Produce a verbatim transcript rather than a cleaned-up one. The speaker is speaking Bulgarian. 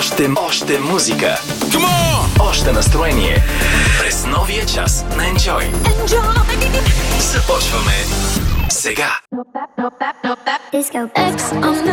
Още, още музика. Come on! Още настроение. През новия час на Enjoy. Enjoy! Започваме сега. Disco X on the